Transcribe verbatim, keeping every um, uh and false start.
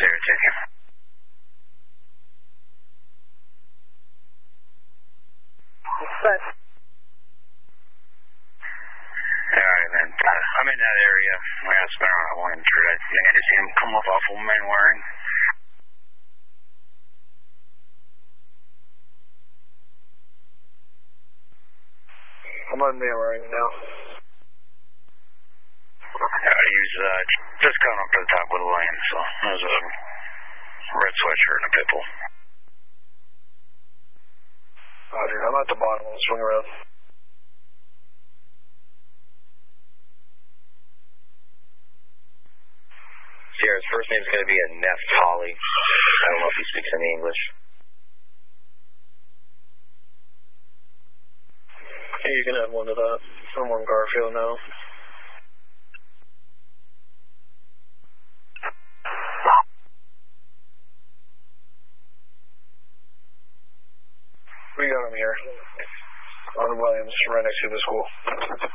Zero, take care. But, Alright, man. I'm in that area. I got spent on a one through. I think I just see him come up off of main wiring. I'm on main wiring now. Yeah, he was uh, just coming up to the top of the lane, so there's a red sweatshirt and a pit bull. Roger, I'm at the bottom. I'll swing around. Sierra's first name's going to be a Neftali. I don't know if he speaks any English. Hey, you can add one to that. I'm on Garfield now. We got him here. On Williams, right next to the school.